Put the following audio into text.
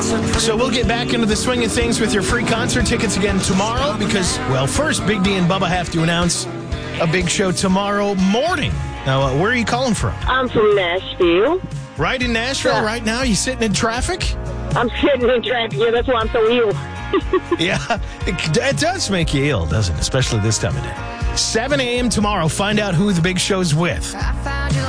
So we'll get back into the swing of things with your free concert tickets again tomorrow because, well, first, Big D and Bubba have to announce a big show tomorrow morning. Now, where are you calling from? I'm from Nashville. Right in Nashville right now? You sitting in traffic? I'm sitting in traffic. Yeah, that's why I'm so ill. Yeah, it does make you ill, doesn't it? Especially this time of day. 7 a.m. tomorrow. Find out who the big show's with.